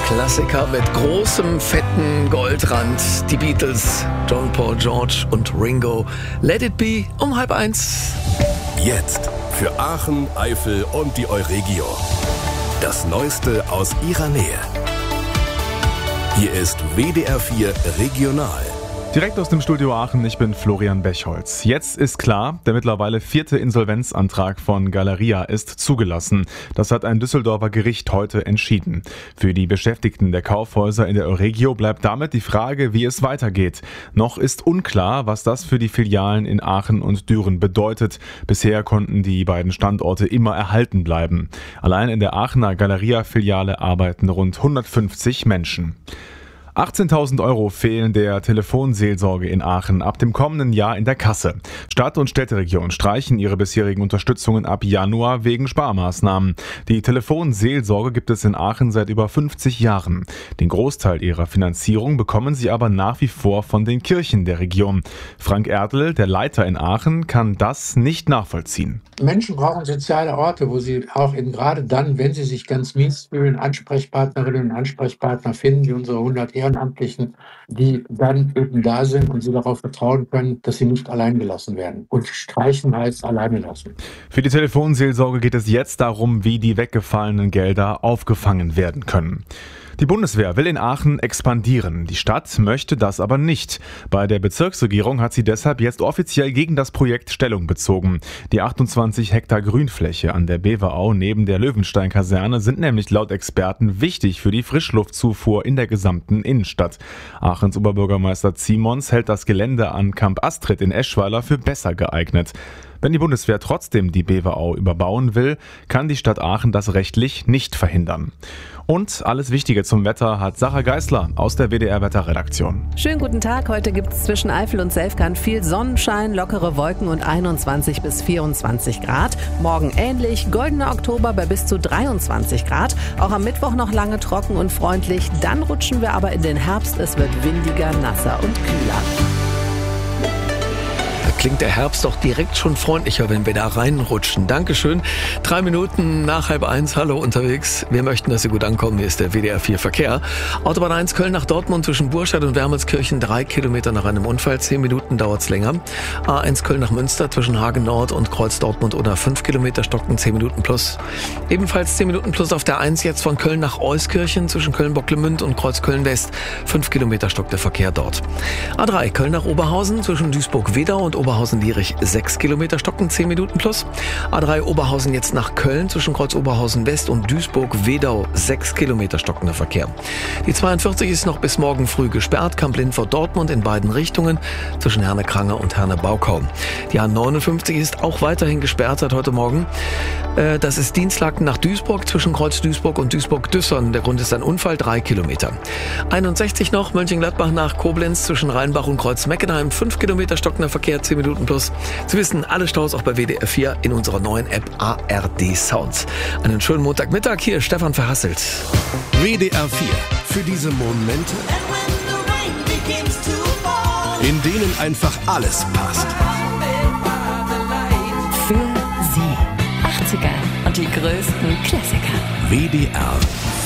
Klassiker mit großem, fetten Goldrand. Die Beatles, John, Paul, George und Ringo. Let It Be um 12:30. Jetzt für Aachen, Eifel und die Euregio. Das Neueste aus ihrer Nähe. Hier ist WDR 4 Regional. Direkt aus dem Studio Aachen, ich bin Florian Bechholz. Jetzt ist klar, der mittlerweile 4. Insolvenzantrag von Galeria ist zugelassen. Das hat ein Düsseldorfer Gericht heute entschieden. Für die Beschäftigten der Kaufhäuser in der Euregio bleibt damit die Frage, wie es weitergeht. Noch ist unklar, was das für die Filialen in Aachen und Düren bedeutet. Bisher konnten die beiden Standorte immer erhalten bleiben. Allein in der Aachener Galeria-Filiale arbeiten rund 150 Menschen. 18.000 € fehlen der Telefonseelsorge in Aachen ab dem kommenden Jahr in der Kasse. Stadt- und Städteregion streichen ihre bisherigen Unterstützungen ab Januar wegen Sparmaßnahmen. Die Telefonseelsorge gibt es in Aachen seit über 50 Jahren. Den Großteil ihrer Finanzierung bekommen sie aber nach wie vor von den Kirchen der Region. Frank Erdl, der Leiter in Aachen, kann das nicht nachvollziehen. Menschen brauchen soziale Orte, wo sie auch eben gerade dann, wenn sie sich ganz mies fühlen, Ansprechpartnerinnen und Ansprechpartner finden, wie unsere 100 Ehrenamtlichen, die dann eben da sind und sie darauf vertrauen können, dass sie nicht allein gelassen werden. Und streichen heißt alleine lassen. Für die Telefonseelsorge geht es jetzt darum, wie die weggefallenen Gelder aufgefangen werden können. Die Bundeswehr will in Aachen expandieren. Die Stadt möchte das aber nicht. Bei der Bezirksregierung hat sie deshalb jetzt offiziell gegen das Projekt Stellung bezogen. Die 28 Hektar Grünfläche an der Beverau neben der Löwenstein-Kaserne sind nämlich laut Experten wichtig für die Frischluftzufuhr in der gesamten Innenstadt. Aachens Oberbürgermeister Zimons hält das Gelände an Camp Astrid in Eschweiler für besser geeignet. Wenn die Bundeswehr trotzdem die Beverau überbauen will, kann die Stadt Aachen das rechtlich nicht verhindern. Und alles Wichtige zum Wetter hat Sarah Geisler aus der WDR-Wetterredaktion. Schönen guten Tag. Heute gibt es zwischen Eifel und Selfkant viel Sonnenschein, lockere Wolken und 21 bis 24 Grad. Morgen ähnlich, goldener Oktober bei bis zu 23 Grad. Auch am Mittwoch noch lange trocken und freundlich. Dann rutschen wir aber in den Herbst. Es wird windiger, nasser und kühler. Klingt der Herbst doch direkt schon freundlicher, wenn wir da reinrutschen. Dankeschön. 3 Minuten nach 12:30. Hallo unterwegs. Wir möchten, dass Sie gut ankommen. Hier ist der WDR 4 Verkehr. Autobahn 1 Köln nach Dortmund zwischen Burscheid und Wermelskirchen 3 Kilometer nach einem Unfall. 10 Minuten dauert's länger. A1 Köln nach Münster zwischen Hagen Nord und Kreuz Dortmund oder 5 Kilometer stocken 10 Minuten plus. Ebenfalls 10 Minuten plus auf der 1 jetzt von Köln nach Euskirchen zwischen Köln-Bocklemünd und Kreuz Köln West. 5 Kilometer stockt der Verkehr dort. A3 Köln nach Oberhausen zwischen Duisburg-Wedau und Oberhausen-Lierich 6 Kilometer stocken, 10 Minuten plus. A3 Oberhausen jetzt nach Köln zwischen Kreuz Oberhausen West und Duisburg-Wedau 6 Kilometer stockender Verkehr. Die 42 ist noch bis morgen früh gesperrt, Kamp-Lindfort-Dortmund in beiden Richtungen zwischen Herne-Krange und Herne-Baukau. Die A59 ist auch weiterhin gesperrt seit heute Morgen. Das ist Dienstlaken nach Duisburg zwischen Kreuz Duisburg und Duisburg-Düssern. Der Grund ist ein Unfall, 3 Kilometer. 61 noch, Mönchengladbach nach Koblenz zwischen Rheinbach und Kreuz-Meckenheim 5 Kilometer stockender Verkehr, 10 Minuten plus. Sie wissen, alle Staus auch bei WDR 4 in unserer neuen App ARD Sounds. Einen schönen Montagmittag, hier ist Stefan Verhasselt. WDR 4 für diese Momente, in denen einfach alles passt. Für Sie 80er und die größten Klassiker. WDR